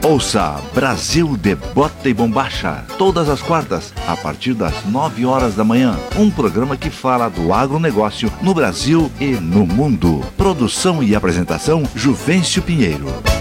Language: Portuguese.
Ouça Brasil de Bota e Bombacha, todas as quartas, a partir das 9 horas da manhã. Um programa que fala do agronegócio no Brasil e no mundo. Produção e apresentação, Juvencio Pinheiro.